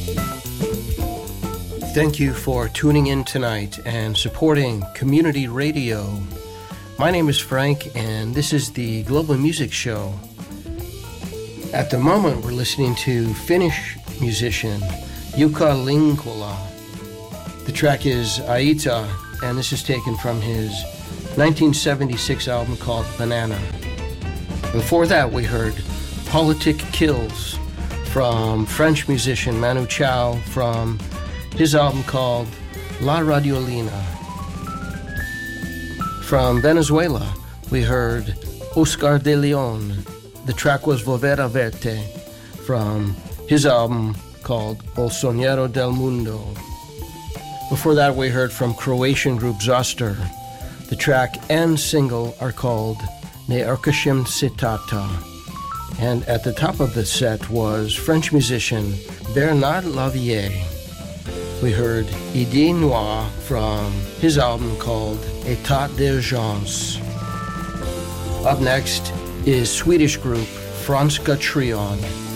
Thank you for tuning in tonight and supporting community radio. My name is Frank, and this is the Global Music Show. At the moment, we're listening to Finnish musician Jukka Linkola. The track is Aita, and this is taken from his 1976 album called Banana. Before that, we heard Politic Kills from French musician Manu Chao from his album called La Radiolina. From Venezuela, we heard Oscar de Leon. The track was Volver a Verte from his album called El Sonero del Mundo. Before that, we heard from Croatian group Zoster. The track and single are called Ne Erkashim Citata. And at the top of the set was French musician Bernard Lavier. We heard Idée Noire from his album called État d'Urgence. Up next is Swedish group Franska Trion.